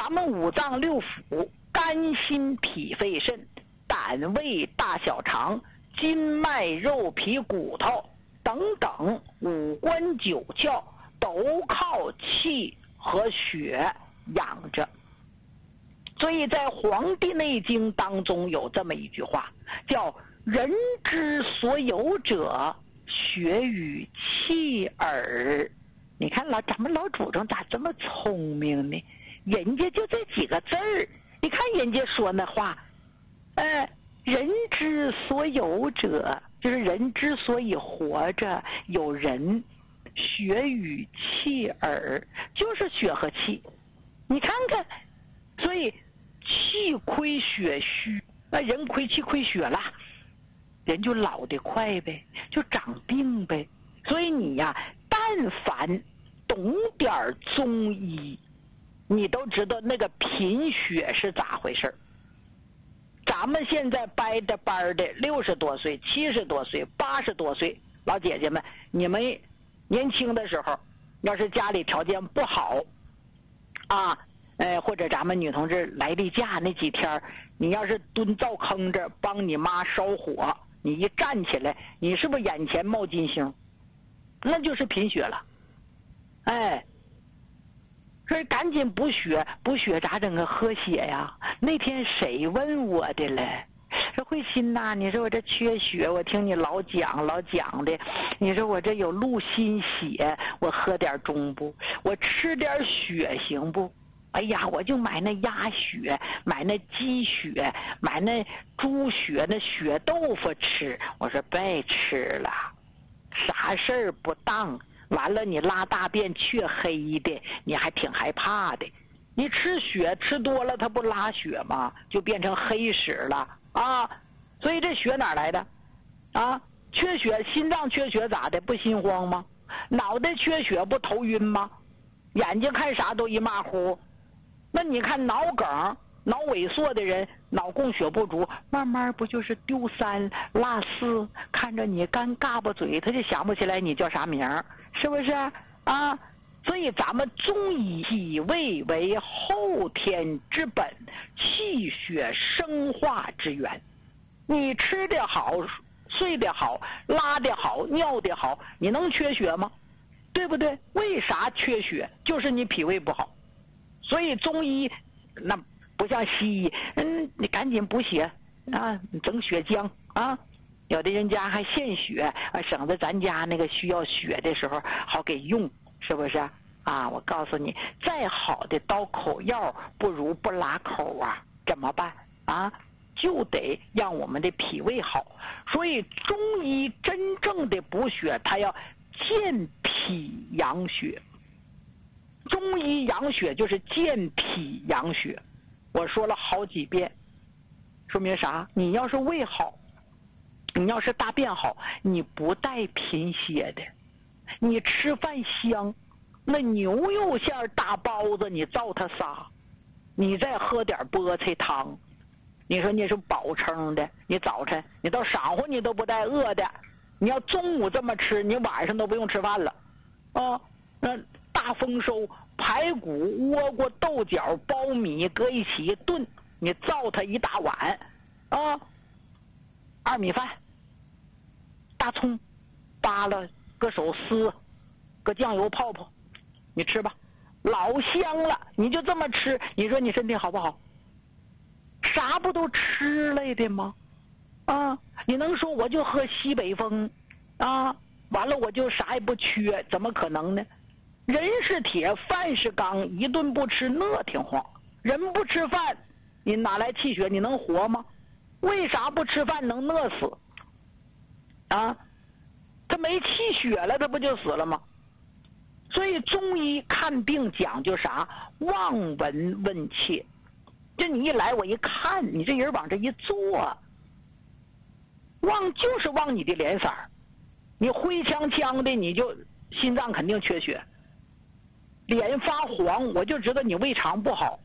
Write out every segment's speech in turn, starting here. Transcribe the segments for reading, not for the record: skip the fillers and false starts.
咱们五脏六腑、肝心脾肺肾、胆胃大小肠、筋脉肉皮骨头等等五官九窍都靠气和血养着。所以在《黄帝内经》当中有这么一句话，叫人之所有者，血与气耳。你看咱们老祖宗咋这么聪明呢？人家就这几个字儿，你看人家说那话，人之所有者，就是人之所以活着，有人，血与气耳，就是血和气。你看看，所以气亏血虚，人亏气亏血了，人就老得快呗，就长病呗。所以你呀，但凡懂点中医，你都知道那个贫血是咋回事。咱们现在掰着班的60多岁、70多岁、80多岁老姐姐们，你们年轻的时候，要是家里条件不好啊，或者咱们女同志来例假那几天，你要是蹲灶坑这帮你妈烧火，你一站起来，你是不是眼前冒金星？那就是贫血了。所以赶紧补血，补血咋整啊？喝血呀！那天谁问我的嘞？说慧心呐，你说我这缺血，我听你老讲的，你说我这有路心血，我喝点中不？我吃点血行不？哎呀，我就买那鸭血，买那鸡血，买那猪血，那血豆腐吃。我说别吃了，啥事儿不当。完了你拉大便却黑的，你还挺害怕的。你吃血吃多了，它不拉血吗？就变成黑屎了啊！所以这血哪来的啊？缺血，心脏缺血咋的？不心慌吗？脑袋缺血不头晕吗？眼睛看啥都一马虎。那你看脑梗、脑萎缩的人，脑供血不足，慢慢不就是丢三落四，看着你干嘎巴嘴，他就想不起来你叫啥名，是不是啊？所以咱们中医脾胃为后天之本，气血生化之源。你吃得好，睡得好，拉得好，尿得好，你能缺血吗？对不对？为啥缺血？就是你脾胃不好。所以中医那不像西医，你赶紧补血啊，你整血浆啊。有的人家还献血啊，省得咱家那个需要血的时候好给用，是不是啊？我告诉你，再好的刀口药不如不拉口啊，怎么办啊？就得让我们的脾胃好。所以中医真正的补血，它要健脾养血。中医养血就是健脾养血，我说了好几遍，说明啥？你要是胃好，你要是大便好，你不带贫血的。你吃饭香，那牛肉馅大包子你照它仨，你再喝点菠菜汤，你说你是饱撑的，你早晨你到晌午你都不带饿的，你要中午这么吃，你晚上都不用吃饭了啊。那大丰收，排骨、倭瓜、豆角、苞米搁一起炖，你照它一大碗啊。二米饭，大葱扒了搁手撕，搁酱油泡泡，你吃吧，老香了。你就这么吃，你说你身体好不好？啥不都吃来的吗？啊，你能说我就喝西北风啊？完了我就啥也不缺，怎么可能呢？人是铁，饭是钢，一顿不吃那挺慌。人不吃饭，你哪来气血？你能活吗？为啥不吃饭能饿死啊？他没气血了，他不就死了吗？所以中医看病讲究啥？望闻问切。就你一来我一看，你这人往这一坐，望就是望你的脸色，你灰呛呛的，你就心脏肯定缺血。脸发黄，我就知道你胃肠不好。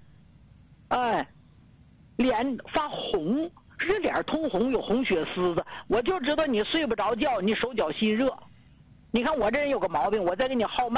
脸发红，是脸通红，有红血丝子，我就知道你睡不着觉，你手脚心热。你看我这人有个毛病，我再给你号脉